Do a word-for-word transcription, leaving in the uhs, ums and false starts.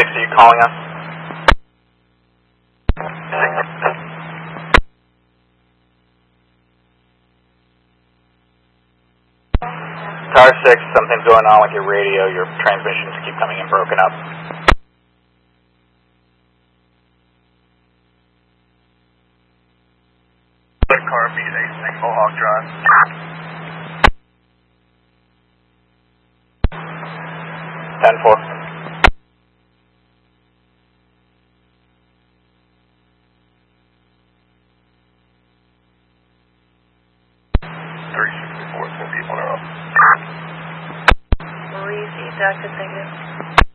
six, are you calling us? Tower six, something's going on with your radio. Your transmissions keep coming in broken up. Car B eight six Mohawk Drive. ten four. three sixty-four, it's going to be on our off. Maurice, East Active, negative.